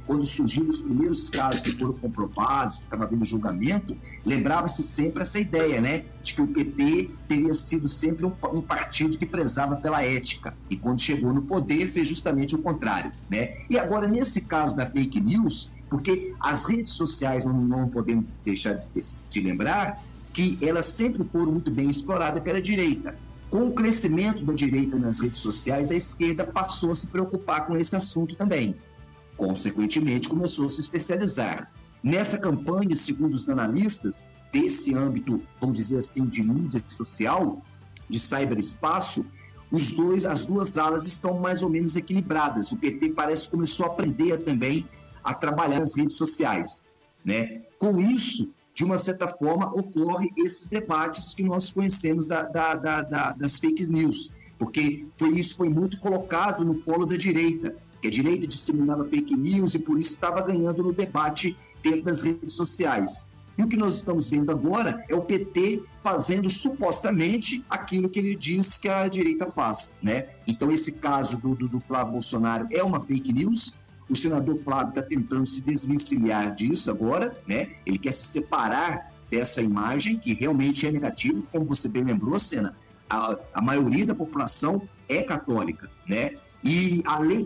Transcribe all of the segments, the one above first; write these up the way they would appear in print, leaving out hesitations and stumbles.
quando surgiram os primeiros casos que foram comprovados, que estava havendo julgamento, lembrava-se sempre essa ideia, né, de que o PT teria sido sempre um partido que prezava pela ética, e quando chegou no poder fez justamente o contrário, né? E agora, nesse caso da fake news, porque as redes sociais, não podemos deixar de lembrar, que elas sempre foram muito bem exploradas pela direita. Com o crescimento da direita nas redes sociais, a esquerda passou a se preocupar com esse assunto também. Consequentemente, começou a se especializar. Nessa campanha, segundo os analistas, desse âmbito, vamos dizer assim, de mídia social, de cyberespaço, as duas alas estão mais ou menos equilibradas. O PT parece que começou a aprender também a trabalhar nas redes sociais, né? Com isso, de uma certa forma, ocorrem esses debates que nós conhecemos das fake news, porque isso foi muito colocado no colo da direita, que a direita disseminava fake news e por isso estava ganhando no debate dentro das redes sociais. E o que nós estamos vendo agora é o PT fazendo supostamente aquilo que ele diz que a direita faz, né? Então esse caso do Flávio Bolsonaro é uma fake news. O senador Flávio está tentando se desvencilhar disso agora, né? Ele quer se separar dessa imagem, que realmente é negativa, como você bem lembrou, Sena, a maioria da população é católica, né? E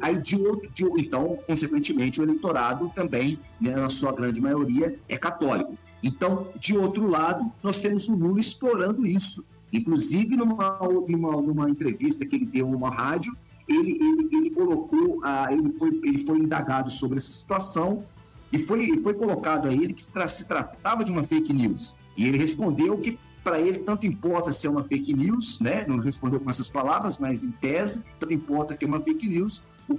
então, consequentemente, o eleitorado também, né, na sua grande maioria, é católico. Então, de outro lado, nós temos o Lula explorando isso. Inclusive, numa entrevista que ele deu a uma rádio, ele colocou, ele foi indagado sobre essa situação e foi colocado a ele que se tratava de uma fake news. E ele respondeu que para ele tanto importa se é uma fake news, né? Não respondeu com essas palavras, mas em tese, tanto importa que é uma fake news. O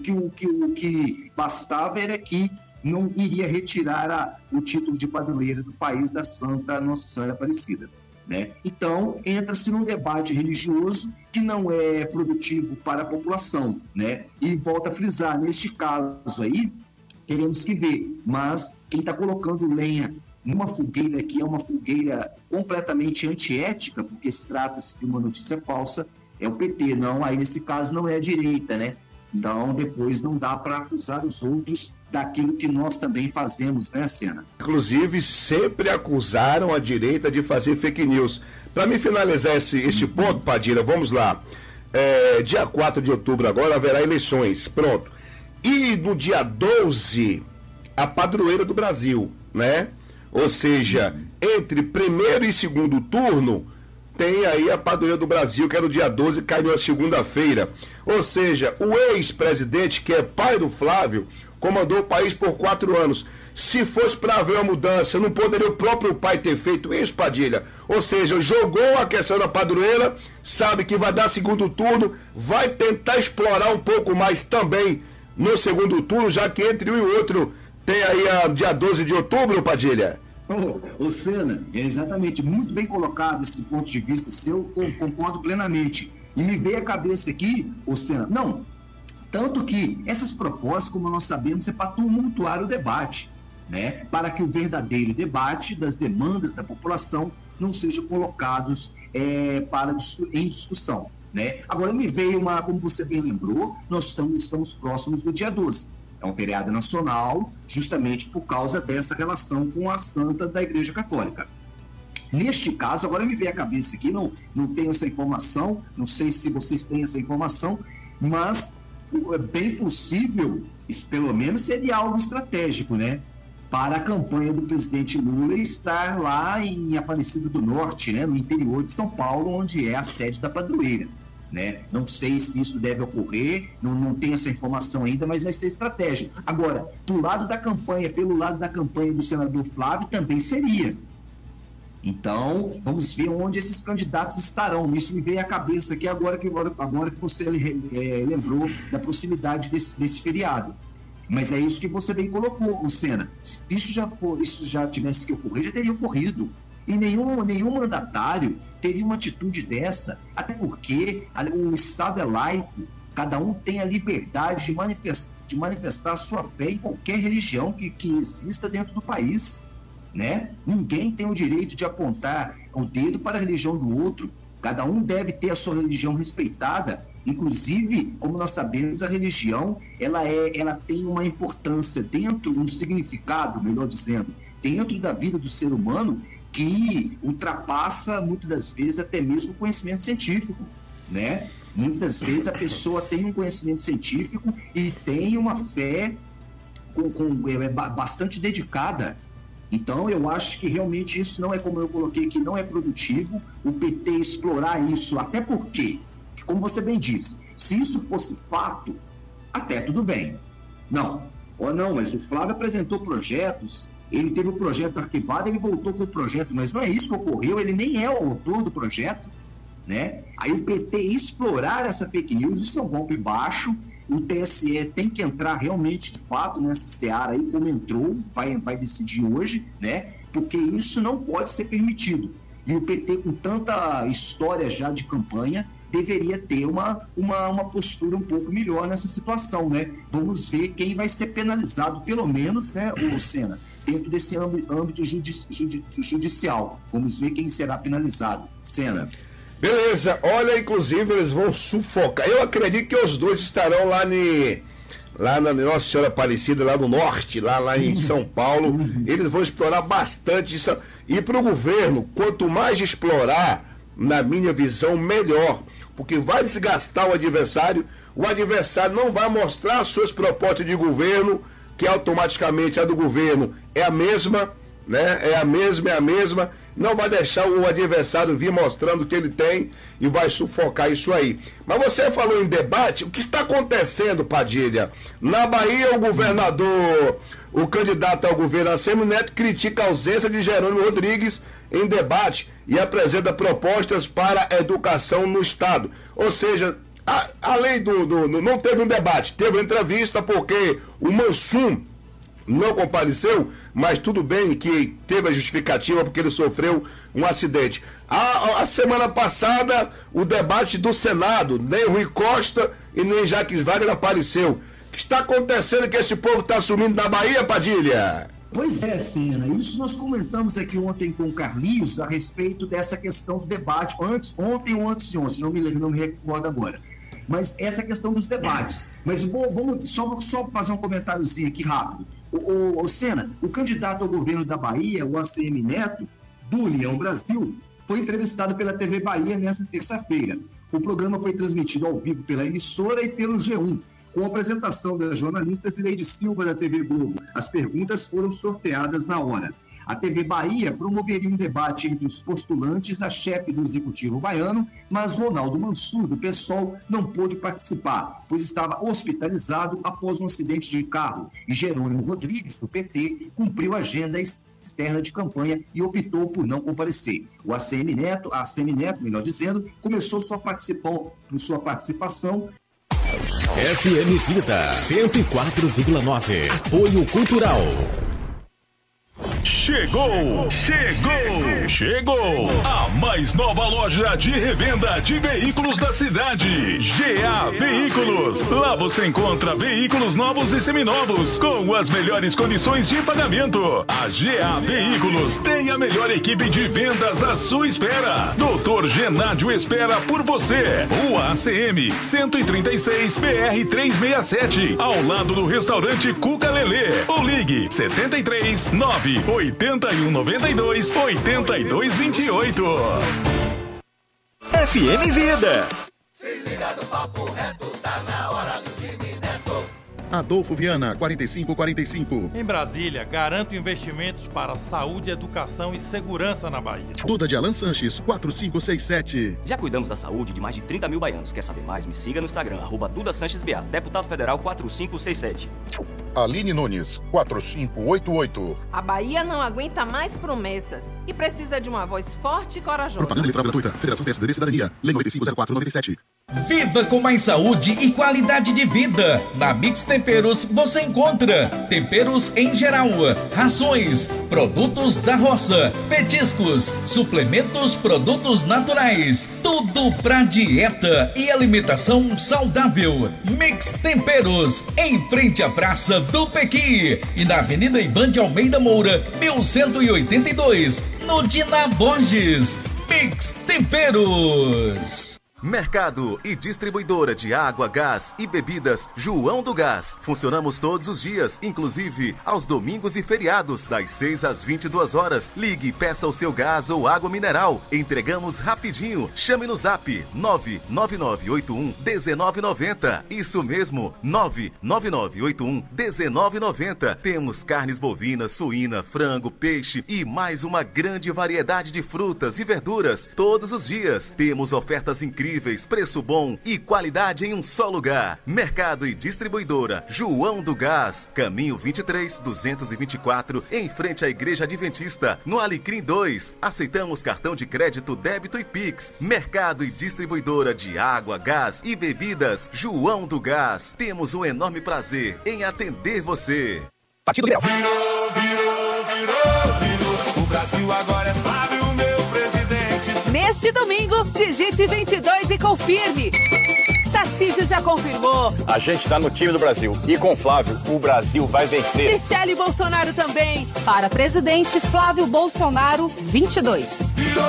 que bastava era que não iria retirar o título de padroeira do país da Santa Nossa Senhora Aparecida, né? Então, entra-se num debate religioso que não é produtivo para a população, né? E volta a frisar, neste caso aí, teremos que ver, mas quem está colocando lenha numa fogueira que é uma fogueira completamente antiética, porque se trata-se de uma notícia falsa, é o PT, não, aí nesse caso não é a direita, né? Então, depois não dá para acusar os outros daquilo que nós também fazemos, né, Sena? Inclusive, sempre acusaram a direita de fazer fake news. Para me finalizar esse ponto, Padilha, vamos lá. Dia 4 de outubro agora haverá eleições, pronto. E no dia 12, a padroeira do Brasil, né? Ou seja, entre primeiro e segundo turno, tem aí a padroeira do Brasil, que é no dia 12, cai numa segunda-feira. Ou seja, o ex-presidente, que é pai do Flávio, comandou o país por 4 anos. Se fosse para haver uma mudança, não poderia o próprio pai ter feito isso, Padilha? Ou seja, jogou a questão da padroeira, sabe que vai dar segundo turno, vai tentar explorar um pouco mais também no segundo turno, já que entre um e outro tem aí a dia 12 de outubro, Padilha. Ô Sena, é exatamente, muito bem colocado esse ponto de vista seu, eu concordo plenamente. E me veio à cabeça aqui, ô Sena, não, tanto que essas propostas, como nós sabemos, é para tumultuar o debate, né? Para que o verdadeiro debate das demandas da população não sejam colocados em discussão, né? Agora me veio como você bem lembrou, nós estamos próximos do dia 12. É um feriado nacional, justamente por causa dessa relação com a Santa da Igreja Católica. Neste caso, agora me veio à cabeça aqui, não tenho essa informação, não sei se vocês têm essa informação, mas é bem possível, isso pelo menos seria algo estratégico, né? Para a campanha do presidente Lula estar lá em Aparecida do Norte, né? No interior de São Paulo, onde é a sede da padroeira. Né? Não sei se isso deve ocorrer, não tenho essa informação ainda, mas vai ser estratégia. Agora, pelo lado da campanha do senador Flávio, também seria. Então, vamos ver onde esses candidatos estarão. Isso me veio à cabeça aqui agora que você lembrou da proximidade desse feriado. Mas é isso que você bem colocou, Sena. Se isso já tivesse que ocorrer, já teria ocorrido. E nenhum mandatário teria uma atitude dessa, até porque o Estado é laico, cada um tem a liberdade de manifestar a sua fé em qualquer religião que exista dentro do país, né? Ninguém tem o direito de apontar o dedo para a religião do outro, cada um deve ter a sua religião respeitada Inclusive, como nós sabemos, a religião ela tem uma importância dentro, um significado, melhor dizendo, dentro da vida do ser humano que ultrapassa, muitas das vezes, até mesmo o conhecimento científico, né? Muitas vezes a pessoa tem um conhecimento científico e tem uma fé bastante dedicada. Então, eu acho que realmente isso não é, como eu coloquei aqui, não é produtivo o PT explorar isso, até porque, como você bem disse, se isso fosse fato, até tudo bem. Não, mas o Flávio apresentou projetos, ele teve o projeto arquivado, ele voltou com o projeto, mas não é isso que ocorreu, ele nem é o autor do projeto, né? Aí o PT explorar essa fake news, isso é um golpe baixo. O TSE tem que entrar realmente, de fato, nessa seara aí, como entrou, vai decidir hoje, né? Porque isso não pode ser permitido. E o PT, com tanta história já de campanha, deveria ter uma postura um pouco melhor nessa situação, né? Vamos ver quem vai ser penalizado, pelo menos, né, o Sena, dentro desse âmbito judicial. Vamos ver quem será penalizado. Sena. Beleza, olha, inclusive eles vão sufocar. Eu acredito que os dois estarão lá na Nossa Senhora Aparecida, lá no norte, lá em São Paulo. Eles vão explorar bastante isso. E para o governo, quanto mais explorar, na minha visão, melhor. Porque vai desgastar o adversário não vai mostrar as suas propostas de governo, que automaticamente a do governo é a mesma, né? É a mesma. Não vai deixar o adversário vir mostrando o que ele tem e vai sufocar isso aí. Mas você falou em debate, o que está acontecendo, Padilha? Na Bahia, o candidato ao governo, ACM Neto, critica a ausência de Jerônimo Rodrigues em debate e apresenta propostas para a educação no Estado. Ou seja, além não teve um debate, teve uma entrevista porque o Mansum não compareceu, mas tudo bem que teve a justificativa porque ele sofreu um acidente. A semana passada, o debate do Senado, nem Rui Costa e nem Jacques Wagner apareceu. O que está acontecendo que esse povo está sumindo na Bahia, Padilha? Pois é, Sena, isso nós comentamos aqui ontem com o Carlinhos a respeito dessa questão do debate, ontem ou antes de ontem, não me recordo agora. Mas essa questão dos debates. Mas vamos só fazer um comentáriozinho aqui rápido. O Sena, o candidato ao governo da Bahia, o ACM Neto, do União Brasil, foi entrevistado pela TV Bahia nesta terça-feira. O programa foi transmitido ao vivo pela emissora e pelo G1, com a apresentação da jornalista Zileide Silva da TV Globo. As perguntas foram sorteadas na hora. A TV Bahia promoveria um debate entre os postulantes a chefe do Executivo baiano, mas Ronaldo Mansur, do PSOL, não pôde participar, pois estava hospitalizado após um acidente de carro. E Jerônimo Rodrigues, do PT, cumpriu a agenda externa de campanha e optou por não comparecer. A ACM Neto, melhor dizendo, começou sua participação. FM Vida 104,9. Apoio Cultural. Chegou! A mais nova loja de revenda de veículos da cidade, GA Veículos. Lá você encontra veículos novos e seminovos com as melhores condições de pagamento. A GA Veículos tem a melhor equipe de vendas à sua espera. Doutor Genádio espera por você. Rua ACM 136 BR 367, ao lado do restaurante Cuca Lelê. Ou ligue 73 981 92 82 28. FM Vida. Se liga no papo reto, tá na hora do time Neto. Adolfo Viana, 4545. Em Brasília, garanto investimentos para saúde, educação e segurança na Bahia. Duda de Alan Sanches, 4567. Já cuidamos da saúde de mais de 30 mil baianos. Quer saber mais? Me siga no Instagram, @DudaSanchesBA, deputado federal 4567. Aline Nunes, 4588. A Bahia não aguenta mais promessas e precisa de uma voz forte e corajosa. Propaganda eleitoral gratuita. Federação PSDB Cidadania. Lei 950497. Viva com mais saúde e qualidade de vida. Na Mix Temperos você encontra temperos em geral, rações, produtos da roça, petiscos, suplementos, produtos naturais. Tudo pra dieta e alimentação saudável. Mix Temperos, em frente à Praça do Pequi e na Avenida Ivan de Almeida Moura, 1182, no Dina Borges. Mix Temperos. Mercado e distribuidora de água, gás e bebidas João do Gás. Funcionamos todos os dias, inclusive aos domingos e feriados, das 6 às 22 horas. Ligue e peça o seu gás ou água mineral. Entregamos rapidinho. Chame no zap 99981-1990. Isso mesmo, 99981-1990. Temos carnes bovinas, suína, frango, peixe e mais uma grande variedade de frutas e verduras todos os dias. Temos ofertas incríveis, preço bom e qualidade em um só lugar. Mercado e distribuidora João do Gás, Caminho 23-224, em frente à Igreja Adventista, no Alecrim 2. Aceitamos cartão de crédito, débito e Pix. Mercado e distribuidora de água, gás e bebidas João do Gás. Temos um enorme prazer em atender você. Partido Liberal. Virou. O Brasil agora é Flávio, meu presidente. Neste domingo, digite 22 e confirme. Tarcísio já confirmou. A gente tá no time do Brasil. E com Flávio, o Brasil vai vencer. Michele Bolsonaro também. Para presidente, Flávio Bolsonaro, 22. Virou.